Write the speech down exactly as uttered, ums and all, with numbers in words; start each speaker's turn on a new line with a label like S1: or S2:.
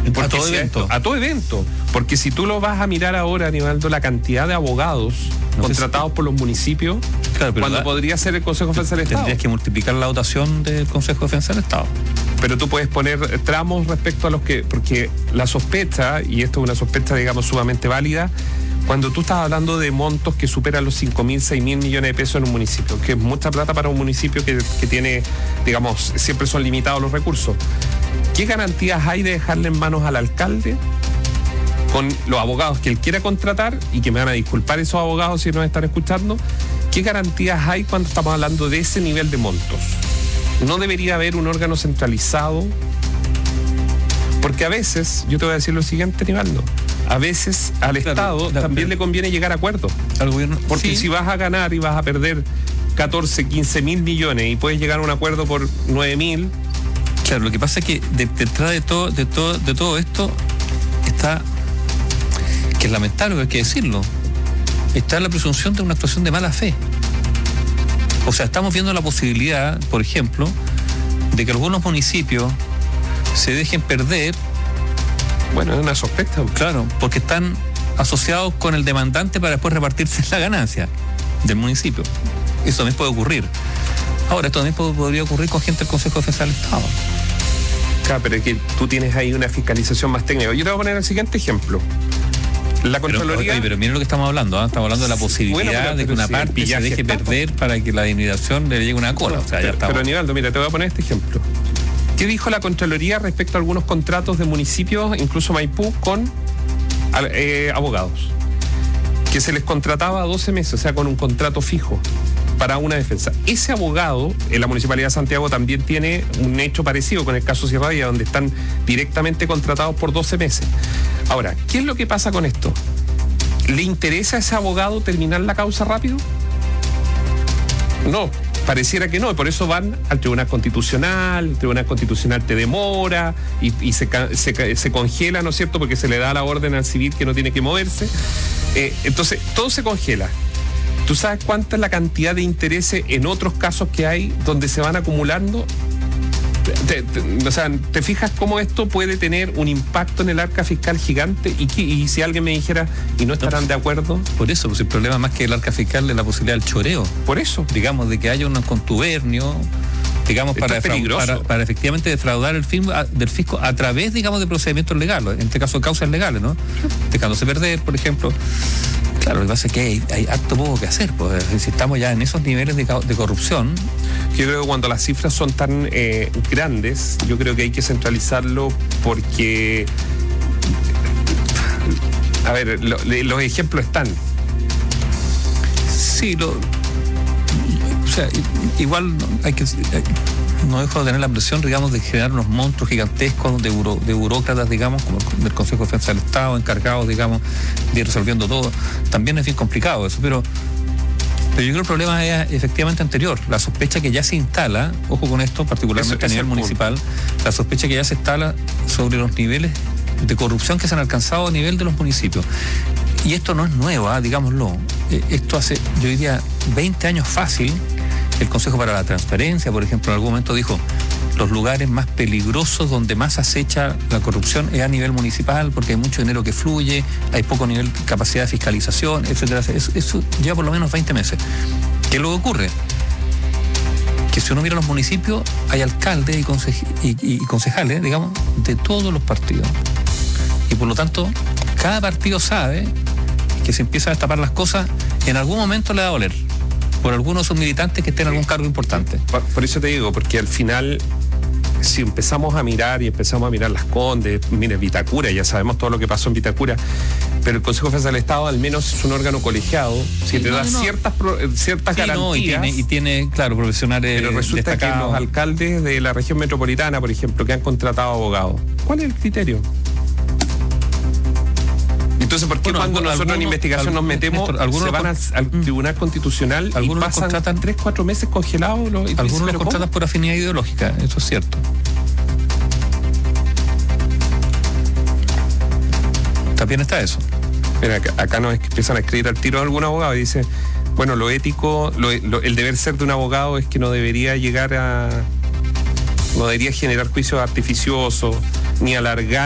S1: A todo evento.
S2: A todo evento. Porque si tú lo vas a mirar ahora, Aníbaldo, la cantidad de abogados no contratados si... por los municipios, claro, pero cuando da... podría ser el Consejo de Defensa del Estado.
S1: Tendrías que multiplicar la dotación del Consejo de Defensa del Estado.
S2: Pero tú puedes poner tramos respecto a los que... Porque la sospecha, y esto es una sospecha, digamos, sumamente válida, cuando tú estás hablando de montos que superan los cinco mil, seis mil millones de pesos en un municipio, que es mucha plata para un municipio que, que tiene, digamos, siempre son limitados los recursos. ¿Qué garantías hay de dejarle en manos al alcalde con los abogados que él quiera contratar, y que me van a disculpar esos abogados si nos están escuchando? ¿Qué garantías hay cuando estamos hablando de ese nivel de montos? ¿No debería haber un órgano centralizado? Porque a veces, yo te voy a decir lo siguiente, Aníbaldo, a veces al claro, Estado la, también la, le conviene llegar a acuerdos. Al gobierno. Porque sí. Si vas a ganar y vas a perder catorce, quince mil millones y puedes llegar a un acuerdo por nueve mil.
S1: Claro, lo que pasa es que de, detrás de todo, de todo, de todo esto está, que es lamentable, hay que decirlo, está la presunción de una actuación de mala fe. O sea, estamos viendo la posibilidad, por ejemplo, de que algunos municipios se dejen perder.
S2: Bueno, es una sospecha.
S1: Claro, porque están asociados con el demandante para después repartirse la ganancia del municipio. Eso también puede ocurrir. Ahora, esto también podría ocurrir con gente del Consejo de Defensa del Estado.
S2: Claro, pero es que tú tienes ahí una fiscalización más técnica. Yo te voy a poner el siguiente ejemplo. La Contraloría...
S1: Pero, oye, pero miren lo que estamos hablando, ¿eh? Estamos hablando de la posibilidad bueno, pero, de que una parte se deje está, perder para que la indemnización le llegue una cola. O sea,
S2: pero,
S1: ya está.
S2: Pero, Aníbaldo, mira, te voy a poner este ejemplo. ¿Qué dijo la Contraloría respecto a algunos contratos de municipios, incluso Maipú, con eh, abogados? Que se les contrataba a doce meses, o sea, con un contrato fijo para una defensa. Ese abogado, en la Municipalidad de Santiago también tiene un hecho parecido con el caso Sierra Villa, donde están directamente contratados por doce meses. Ahora, ¿qué es lo que pasa con esto? ¿Le interesa a ese abogado terminar la causa rápido? No, pareciera que no, y por eso van al Tribunal Constitucional, el Tribunal Constitucional te demora y, y se, se, se congela, ¿no es cierto?, porque se le da la orden al civil que no tiene que moverse. Eh, entonces, todo se congela. ¿Tú sabes cuánta es la cantidad de intereses en otros casos que hay donde se van acumulando? Te, te, o sea, ¿te fijas cómo esto puede tener un impacto en el arca fiscal gigante? Y, y si alguien me dijera, ¿y no estarán no, de acuerdo?
S1: Por eso, pues el problema más que el arca fiscal es la posibilidad del choreo.
S2: Por eso.
S1: Digamos, de que haya un contubernio, digamos, para, para, para efectivamente defraudar el fisco, del fisco a través, digamos, de procedimientos legales, en este caso causas legales, ¿no? Dejándose perder, por ejemplo. Claro, lo que pasa es que hay, hay harto poco que hacer, pues si estamos ya en esos niveles de, de corrupción.
S2: Yo creo que cuando las cifras son tan eh, grandes, yo creo que hay que centralizarlo porque, a ver, lo, los ejemplos están.
S1: Sí, lo, o sea, igual hay que... Hay, no dejo de tener la presión, digamos, de generar unos monstruos gigantescos de, buro, de burócratas, digamos, como del Consejo de Defensa del Estado, encargados, digamos, de ir resolviendo todo. También es bien complicado eso, pero, pero yo creo que el problema es efectivamente anterior. La sospecha que ya se instala, ojo con esto, particularmente eso, a nivel municipal, punto. La sospecha que ya se instala sobre los niveles de corrupción que se han alcanzado a nivel de los municipios. Y esto no es nuevo, ¿eh? Digámoslo. Esto hace, yo diría, veinte años fácil. El Consejo para la Transparencia, por ejemplo, en algún momento dijo, los lugares más peligrosos donde más acecha la corrupción es a nivel municipal, porque hay mucho dinero que fluye, hay poco nivel de capacidad de fiscalización, etcétera. Eso, eso lleva por lo menos veinte meses. ¿Qué luego ocurre? Que si uno mira los municipios, hay alcaldes y, conse- y, y concejales, digamos, de todos los partidos. Y por lo tanto, cada partido sabe que si empiezan a destapar las cosas, en algún momento le va a doler. Por algunos de sus militantes que estén en algún cargo importante.
S2: Por, por eso te digo, porque al final, si empezamos a mirar y empezamos a mirar Las Condes, mire, Vitacura, ya sabemos todo lo que pasó en Vitacura, pero el Consejo de Defensa del Estado al menos es un órgano colegiado, sí, que no, te da no. ciertas, ciertas sí, garantías. No, y,
S1: tiene, y tiene, claro, profesionales.
S2: Pero resulta destacados. Que los alcaldes de la región metropolitana, por ejemplo, que han contratado abogados, ¿cuál es el criterio? Entonces, ¿por qué bueno, cuando nosotros algunos, en investigación algunos, nos metemos, Néstor, se van al, al Tribunal Constitucional y pasan contratan tres, cuatro meses congelados? Los,
S1: algunos los contratan ¿cómo? Por afinidad ideológica, eso es cierto. También está eso.
S2: Mira, acá, acá nos empiezan a escribir al tiro de algún abogado y dice, bueno, lo ético, lo, lo, el deber ser de un abogado es que no debería llegar a... no debería generar juicios artificiosos, ni alargar